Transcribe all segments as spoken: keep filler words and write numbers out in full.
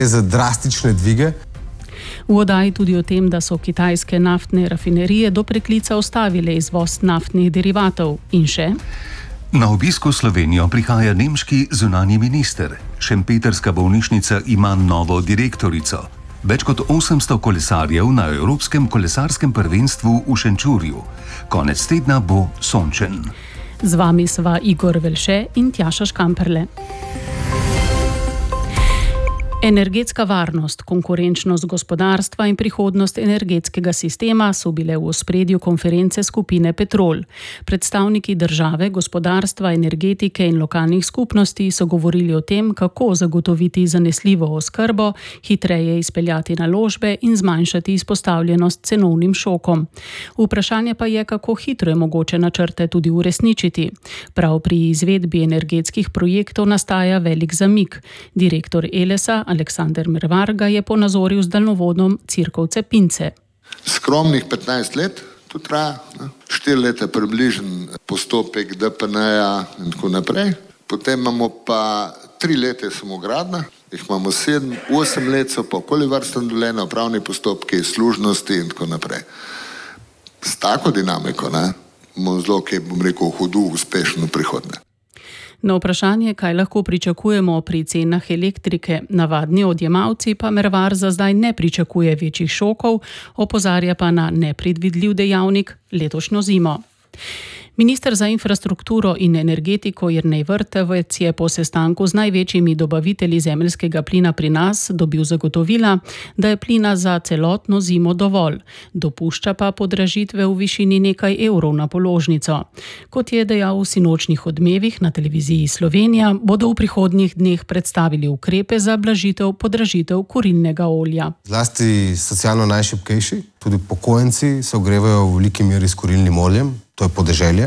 Za drastične dvige. V oddaji tudi o tem, da so kitajske naftne rafinerije do preklica ustavile izvoz naftnih derivatov. In še? Na obisk v Slovenijo prihaja nemški zunanji minister. Šempetrska bolnišnica ima novo direktorico. Več kot osemsto kolesarjev na Evropskem kolesarskem prvenstvu v Šenčurju. Konec tedna bo sončen. Z vami sva Igor Velše in Tjaša Škamperle. Energetska varnost, konkurenčnost gospodarstva in prihodnost energetskega sistema so bile v ospredju konference skupine Petrol. Predstavniki države, gospodarstva, energetike in lokalnih skupnosti so govorili o tem, kako zagotoviti zanesljivo oskrbo, hitreje izpeljati naložbe in zmanjšati izpostavljenost cenovnim šokom. Vprašanje pa je, kako hitro je mogoče načrte tudi uresničiti. Prav pri izvedbi energetskih projektov nastaja velik zamik. Direktor Elesa Aleksander Mervar ga je ponazoril z daljnovodom Cirkovce-Pince. Skromnih petnajst let to traja, štiri leta približen postopek D P N-ja in tako naprej. Potem imamo pa tri leta samo gradnja, jih imamo sedem, osem let so pa okoljevarstvena dovoljenja, upravni postopki, služnosti in tako naprej. S tako dinamiko, ne, bomo zelo, kaj bom rekel, hudu uspešno prihodne. Na vprašanje, kaj lahko pričakujemo pri cenah elektrike, navadni odjemalci pa Mervar za zdaj ne pričakuje večjih šokov, opozarja pa na nepredvidljiv dejavnik letošnjo zimo. Minister za infrastrukturo in energetiko Jernej Vrtovec je po sestanku z največjimi dobavitelji zemeljskega plina pri nas dobil zagotovila, da je plina za celotno zimo dovolj. Dopušča pa podražitve v višini nekaj evrov na položnico. Kot je dejal v sinočnih Odmevih na televiziji Slovenija, bodo v prihodnjih dneh predstavili ukrepe za blažitev podražitev kurilnega olja. Zlasti socialno najšibkejši, tudi upokojenci, se ogrevajo v veliki meri s kurilnim oljem. To je podeželje.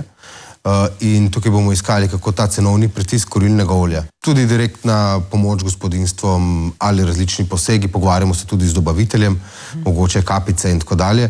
In tukaj bomo iskali, kako ta cenovni pritisk kurilnega olja. Tudi direktna pomoč gospodinjstvom ali različni posegi, pogovarjamo se tudi z dobaviteljem, mogoče kapice in tako dalje.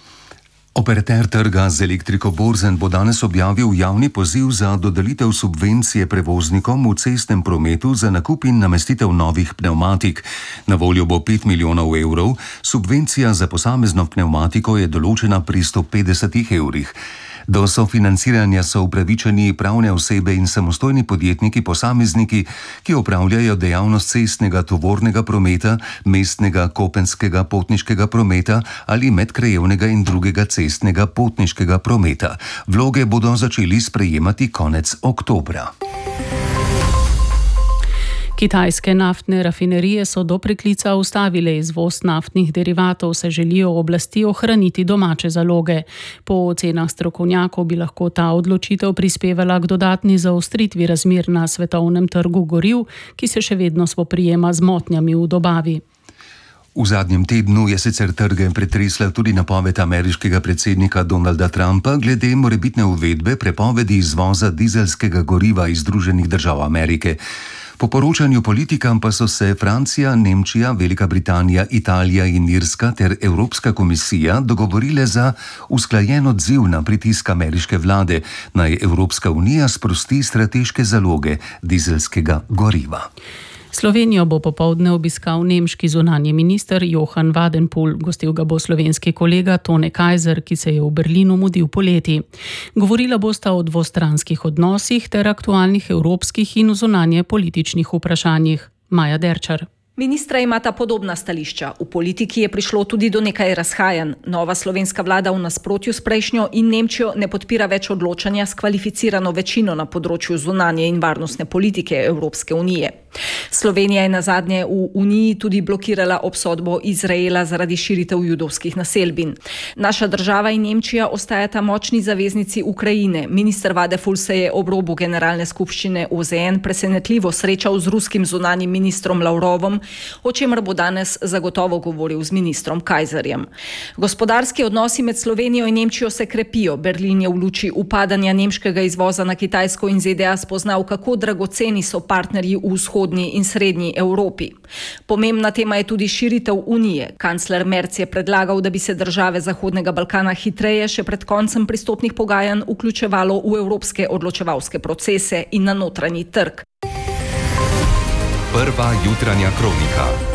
Operater trga z elektriko Borzen bo danes objavil javni poziv za dodelitev subvencije prevoznikom v cestnem prometu za nakup in namestitev novih pnevmatik. Na voljo bo pet milijonov evrov, subvencija za posamezno pnevmatiko je določena pri sto petdesetih evrih. Do sofinanciranja so upravičeni pravne osebe in samostojni podjetniki posamezniki, ki opravljajo dejavnost cestnega tovornega prometa, mestnega kopenskega potniškega prometa ali medkrajevnega in drugega cestnega potniškega prometa. Vloge bodo začeli sprejemati konec oktobra. Kitajske naftne rafinerije so do preklica ustavile izvoz naftnih derivatov, se želijo oblasti ohraniti domače zaloge. Po ocenah strokovnjakov bi lahko ta odločitev prispevala k dodatni zaostritvi razmer na svetovnem trgu goriv, ki se še vedno spoprijema z motnjami v dobavi. V zadnjem tednu je sicer trge pretresla tudi napoved ameriškega predsednika Donalda Trumpa glede morebitne uvedbe prepovedi izvoza dizelskega goriva iz Združenih držav Amerike. Po poročanju Politikam pa so se Francija, Nemčija, Velika Britanija, Italija in Irska ter Evropska komisija dogovorile za usklajen odziv na pritisk ameriške vlade, naj Evropska unija sprosti strateške zaloge dizelskega goriva. Slovenijo bo popoldne obiskal nemški zunanji minister Johann Wadenpool. Gostil ga bo slovenski kolega Tone Kajzer, ki se je v Berlinu mudil poleti. Govorila bosta o dvostranskih odnosih ter aktualnih evropskih in zunanje političnih vprašanjih. Maja Derčar. Ministra imata podobna stališča. V politiki je prišlo tudi do nekaj razhajanj. Nova slovenska vlada v nasprotju s prejšnjo in Nemčijo ne podpira več odločanja s kvalificirano večino na področju zunanje in varnostne politike Evropske unije. Slovenija je nazadnje v Uniji tudi blokirala obsodbo Izraela zaradi širitev judovskih naselbin. Naša država in Nemčija ostajata močni zaveznici Ukrajine. Minister Wadenpool se je ob robu generalne skupščine O Z N presenetljivo srečal z ruskim zunanjim ministrom Lavrovom, o čemer bo danes zagotovo govoril z ministrom Kajzerjem. Gospodarski odnosi med Slovenijo in Nemčijo se krepijo. Berlin je v luči upadanja nemškega izvoza na Kitajsko in Z D A spoznal, kako dragoceni so partnerji v vzhodni in srednji Evropi. Pomembna tema je tudi širitev Unije. Kancler Merz je predlagal, da bi se države Zahodnega Balkana hitreje še pred koncem pristopnih pogajanj vključevalo v evropske odločevalske procese in na notranji trg. Prva jutranja kronika.